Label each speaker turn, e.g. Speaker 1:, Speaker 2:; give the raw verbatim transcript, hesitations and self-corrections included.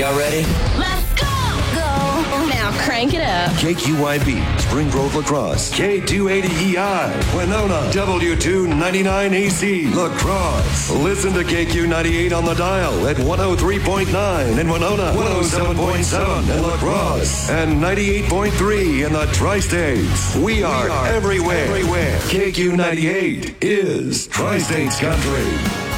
Speaker 1: Y'all ready?
Speaker 2: Let's go! Go! Now crank it up.
Speaker 3: K Q Y B, Spring Grove Lacrosse. K two eighty E I, Winona. W two ninety-nine A C, Lacrosse. Listen to K Q ninety-eight on the dial at one oh three point nine in Winona, one oh seven point seven in Lacrosse, and ninety-eight point three in the Tri-States. We are, we are everywhere. everywhere. K Q ninety-eight is Tri-States Country.